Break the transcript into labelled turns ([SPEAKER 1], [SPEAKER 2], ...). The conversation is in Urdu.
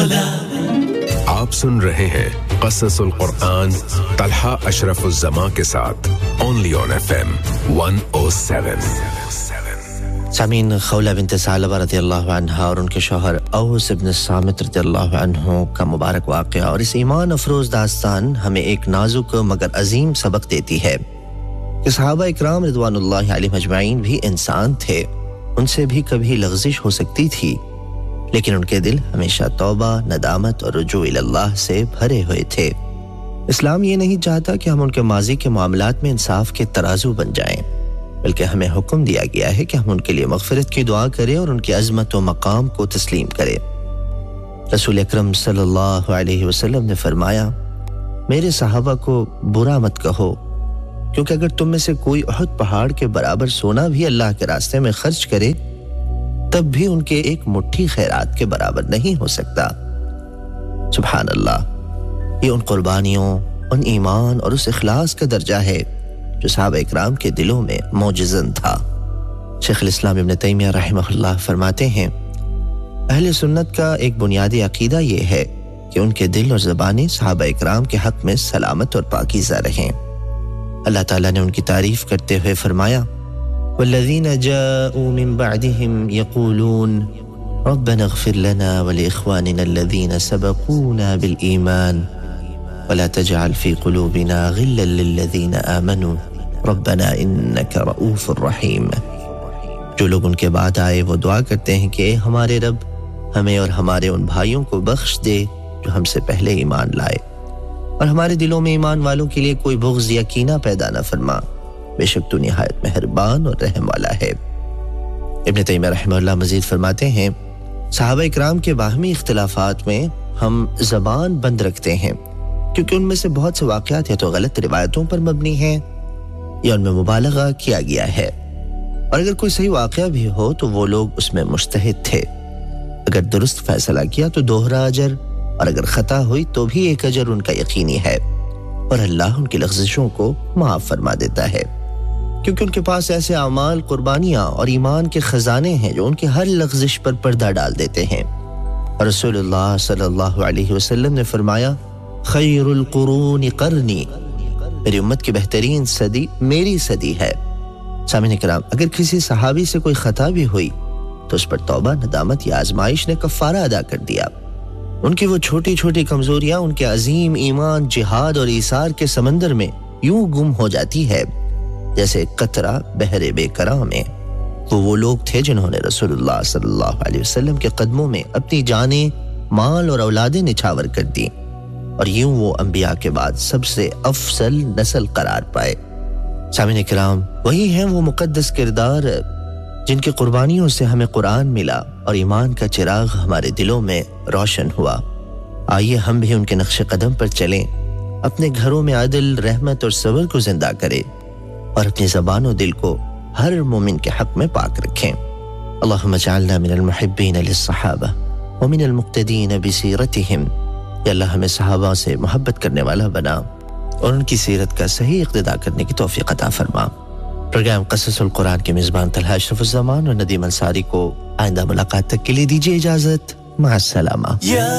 [SPEAKER 1] آپ سن رہے ہیں قصص القرآن طلحہ اشرف الزما کے ساتھ اونلی آن FM 107.
[SPEAKER 2] سامعین، خولہ بنت ثعلبہ رضی اللہ عنہا اور ان کے شوہر اوس بن الصامت رضی اللہ عنہ کا مبارک واقعہ اور اس ایمان افروز داستان ہمیں ایک نازک مگر عظیم سبق دیتی ہے کہ صحابہ اکرام رضوان اللہ علیہم اجمعین بھی انسان تھے، ان سے بھی کبھی لغزش ہو سکتی تھی، لیکن ان کے دل ہمیشہ توبہ، ندامت اور رجوع اللہ سے بھرے ہوئے تھے۔ اسلام یہ نہیں چاہتا کہ ہم ان کے ماضی کے معاملات میں انصاف کے ترازو بن جائیں، بلکہ ہمیں حکم دیا گیا ہے کہ ہم ان کے لیے مغفرت کی دعا کریں اور ان کی عظمت و مقام کو تسلیم کریں۔ رسول اکرم صلی اللہ علیہ وسلم نے فرمایا، میرے صحابہ کو برا مت کہو، کیونکہ اگر تم میں سے کوئی احد پہاڑ کے برابر سونا بھی اللہ کے راستے میں خرچ کرے تب بھی ان کے ایک مٹھی خیرات کے برابر نہیں ہو سکتا۔ سبحان اللہ، یہ ان قربانیوں، ان ایمان اور اس اخلاص کا درجہ ہے جو صحابہ اکرام کے دلوں میں موجزن تھا۔ شیخ الاسلام ابن تیمیہ رحمہ اللہ فرماتے ہیں، اہل سنت کا ایک بنیادی عقیدہ یہ ہے کہ ان کے دل اور زبانیں صحابہ اکرام کے حق میں سلامت اور پاکیزہ رہیں۔ اللہ تعالیٰ نے ان کی تعریف کرتے ہوئے فرمایا، والذین جاءوا من بعدهم يقولون ربنا اغفر لنا ولإخواننا الذين سبقونا بالإيمان ولا تجعل في قلوبنا غلا للذين آمنوا ربنا إنك رؤوف رحيم۔ جو لوگ ان کے بعد آئے وہ دعا کرتے ہیں کہ اے ہمارے رب، ہمیں اور ہمارے ان بھائیوں کو بخش دے جو ہم سے پہلے ایمان لائے، اور ہمارے دلوں میں ایمان والوں کے لیے کوئی بغض یا کینہ پیدا نہ فرما، بے شک تو نہایت مہربان اور رحم والا ہے۔ ابن تیمیہ رحمہ اللہ مزید فرماتے ہیں، صحابہ اکرام کے باہمی اختلافات میں ہم زبان بند رکھتے ہیں کیونکہ ان میں سے بہت سے واقعات یا تو غلط روایتوں پر مبنی ہیں یا ان میں مبالغہ کیا گیا ہے، اور اگر کوئی صحیح واقعہ بھی ہو تو وہ لوگ اس میں مجتہد تھے، اگر درست فیصلہ کیا تو دوہرا اجر، اور اگر خطا ہوئی تو بھی ایک اجر ان کا یقینی ہے، اور اللہ ان کی لغزشوں کو معاف فرما دیتا ہے، کیونکہ ان کے پاس ایسے اعمال، قربانیاں اور ایمان کے خزانے ہیں جو ان کی ہر لغزش پر پردہ ڈال دیتے ہیں۔ اور رسول اللہ صلی اللہ علیہ وسلم نے فرمایا، خیر القرون قرنی، میری امت کی بہترین صدی میری صدی ہے۔ سامعین کرام، اگر کسی صحابی سے کوئی خطا بھی ہوئی تو اس پر توبہ، ندامت یا آزمائش نے کفارہ ادا کر دیا۔ ان کی وہ چھوٹی چھوٹی کمزوریاں ان کے عظیم ایمان، جہاد اور ایثار کے سمندر میں یوں گم ہو جاتی ہے جیسے قطرہ بحر بے کراں میں۔ وہ لوگ تھے جنہوں نے رسول اللہ صلی اللہ علیہ وسلم کے قدموں میں اپنی جانیں، مال اور اولادیں نچھاور کر دیں، اور یوں وہ انبیاء کے بعد سب سے افضل نسل قرار پائے۔ سامعین کرام، وہی ہیں وہ مقدس کردار جن کی قربانیوں سے ہمیں قرآن ملا اور ایمان کا چراغ ہمارے دلوں میں روشن ہوا۔ آئیے ہم بھی ان کے نقش قدم پر چلیں، اپنے گھروں میں عدل، رحمت اور صبر کو زندہ کریں، اور اپنی زبان و دل کو ہر مومن کے حق میں پاک رکھیں۔ اللہم اجعلنا من المحبین للصحابہ ومن المقتدین بسیرتہم، یا اللہ ہمیں صحابہ سے محبت کرنے والا بنا اور ان کی سیرت کا صحیح اقتداء کرنے کی توفیق عطا فرما۔ پروگرام قصص القرآن کے میزبان طلحہ اشرف الزمان اور ندیم انصاری کو آئندہ ملاقات تک کے لیے دیجیے اجازت، مع السلامہ۔